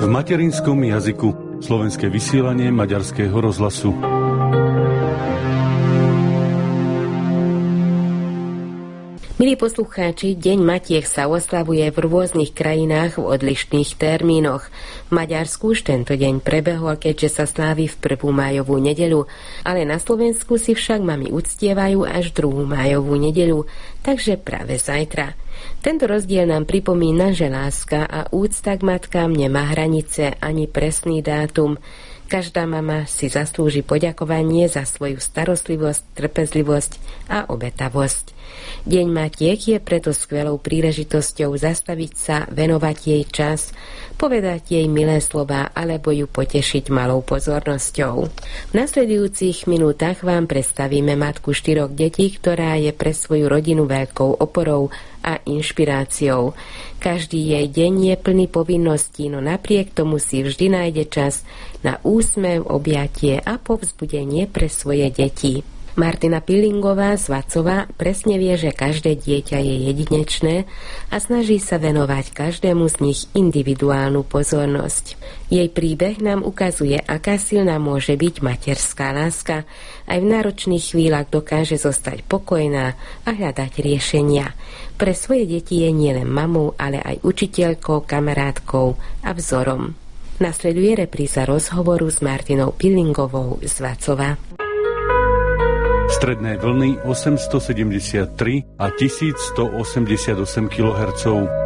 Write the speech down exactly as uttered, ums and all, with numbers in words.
v materinskom jazyku. Slovenské vysielanie Maďarského rozhlasu. Milí poslucháči, Deň Matiek sa oslavuje v rôznych krajinách v odlišných termínoch. V Maďarsku už tento deň prebehol, keďže sa slávi v prvú májovú nedeľu, ale na Slovensku si však mami uctievajú až druhú májovú nedeľu, takže práve zajtra. Tento rozdiel nám pripomína, že láska a úcta k matkám nemá hranice ani presný dátum. Každá mama si zaslúži poďakovanie za svoju starostlivosť, trpezlivosť a obetavosť. Deň Matiek je preto skvelou príležitosťou zastaviť sa, venovať jej čas, povedať jej milé slová alebo ju potešiť malou pozornosťou. V nasledujúcich minútach vám predstavíme matku štyroch detí, ktorá je pre svoju rodinu veľkou oporou a inšpiráciou. Každý jej deň je plný povinností, no napriek tomu si vždy nájde čas na úsmev, objatie a povzbudenie pre svoje deti. Martina Pilingová z Vacova presne vie, že každé dieťa je jedinečné a snaží sa venovať každému z nich individuálnu pozornosť. Jej príbeh nám ukazuje, aká silná môže byť materská láska. Aj v náročných chvíľach dokáže zostať pokojná a hľadať riešenia. Pre svoje deti je nielen mamou, ale aj učiteľkou, kamarátkou a vzorom. Nasleduje repríza rozhovoru s Martinou Pilingovou z Vacova. Stredné vlny osemstosedemdesiattri a tisícstoosemdesiatosem kilohertzov.